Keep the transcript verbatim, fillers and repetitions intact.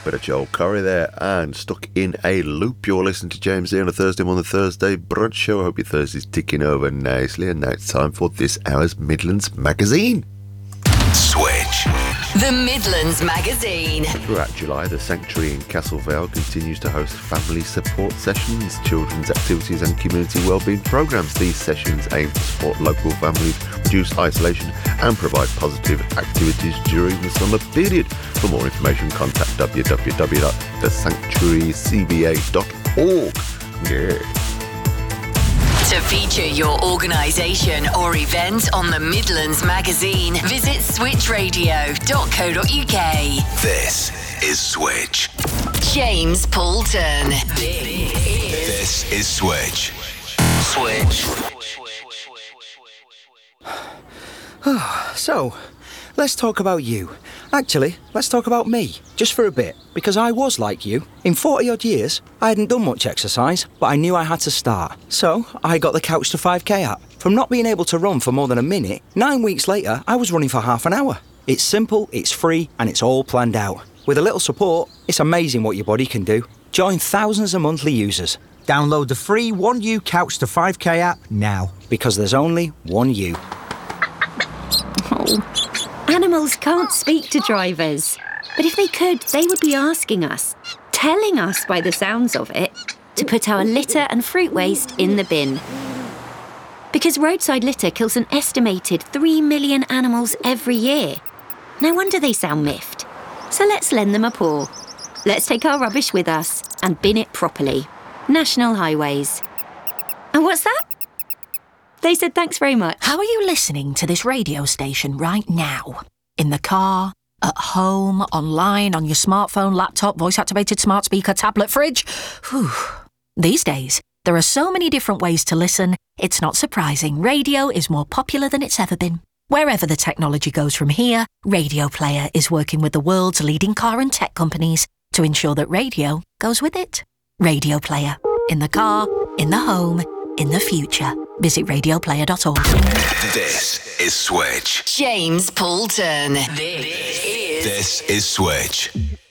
Bit of Joel Corey there, and Stuck in a Loop. You're listening to James here on a Thursday on the Thursday Brunch Show. I hope your Thursday's ticking over nicely, and now it's time for this hour's Midlands Magazine. Switch. The Midlands Magazine. Throughout July, the Sanctuary in Castle Vale continues to host family support sessions, children's activities and community wellbeing programmes. These sessions aim to support local families, reduce isolation and provide positive activities during the summer period. For more information, contact w w w dot the sanctuary c b a dot org. Yeah. To feature your organisation or event on the Midlands Magazine, visit switch radio dot co dot u k. This is Switch. James Poulton. This is Switch. Switch. So, let's talk about you. Actually, let's talk about me, just for a bit, because I was like you. In forty odd years, I hadn't done much exercise, but I knew I had to start. So, I got the Couch to five K app. From not being able to run for more than a minute, nine weeks later, I was running for half an hour. It's simple, it's free, and it's all planned out. With a little support, it's amazing what your body can do. Join thousands of monthly users. Download the free one U Couch to five K app now. Because there's only one you. Oh. Animals can't speak to drivers. But if they could, they would be asking us, telling us by the sounds of it, to put our litter and fruit waste in the bin. Because roadside litter kills an estimated three million animals every year. No wonder they sound miffed. So let's lend them a paw. Let's take our rubbish with us and bin it properly. National Highways. And what's that? They said thanks very much. How are you listening to this radio station right now? In the car, at home, online, on your smartphone, laptop, voice-activated smart speaker, tablet, fridge? Whew. These days, there are so many different ways to listen, it's not surprising radio is more popular than it's ever been. Wherever the technology goes from here, Radio Player is working with the world's leading car and tech companies to ensure that radio goes with it. Radio Player. In the car, in the home, in the future. Visit radio player dot org. This is Switch. James Poulton. This is... This is Switch.